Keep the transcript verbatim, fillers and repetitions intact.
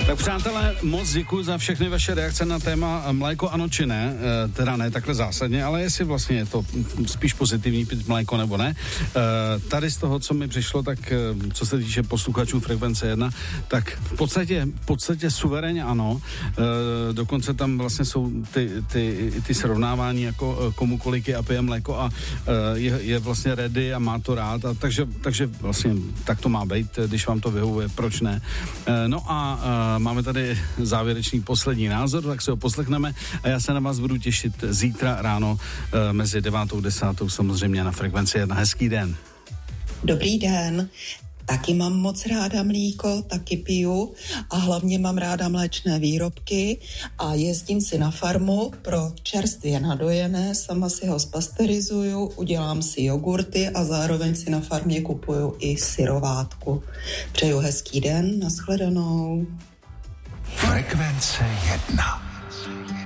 Tak přátelé, moc děkuji za všechny vaše reakce na téma mléko ano či ne, e, teda ne takhle zásadně, ale jestli vlastně je to spíš pozitivní pít mléko nebo ne. E, tady z toho, co mi přišlo, tak e, co se týče posluchačů Frekvence jedna, tak v podstatě, v podstatě suverénně ano, e, dokonce tam vlastně jsou ty, ty, ty srovnávání jako komu kolik je a pije mléko a e, je, je vlastně ready a má to rád, a takže, takže vlastně tak to má být, když vám to vyhovuje, proč ne. E, no a e, máme tady závěrečný poslední názor, tak se ho poslechneme a já se na vás budu těšit zítra ráno e, mezi devátou a desátou samozřejmě na Frekvenci jedna. Hezký den. Dobrý den. Taky mám moc ráda mlíko, taky piju a hlavně mám ráda mléčné výrobky a jezdím si na farmu pro čerstvě nadojené, sama si ho spasterizuju, udělám si jogurty a zároveň si na farmě kupuju i syrovátku. Přeju hezký den, nashledanou. Frekvence jedna.